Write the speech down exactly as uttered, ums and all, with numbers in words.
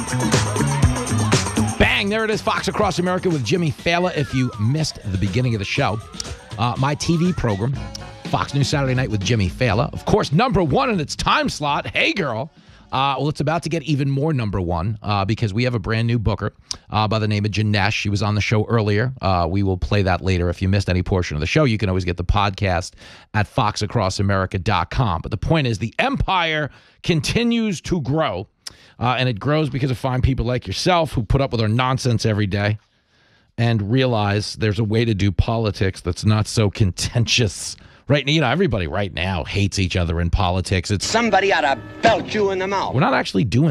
Bang, there it is, Fox Across America with Jimmy Fallon. If you missed the beginning of the show, uh, my T V program, Fox News Saturday Night with Jimmy Fallon. Of course, number one in its time slot. Hey, girl. Uh, well, it's about to get even more number one uh, because we have a brand new booker uh, by the name of Janesh. She was on the show earlier. Uh, we will play that later. If you missed any portion of the show, you can always get the podcast at fox across america dot com. But the point is, the empire continues to grow, uh, and it grows because of fine people like yourself who put up with our nonsense every day and realize there's a way to do politics that's not so contentious. Right, you know, everybody right now hates each other in politics. It's somebody ought to belt you in the mouth. We're not actually doing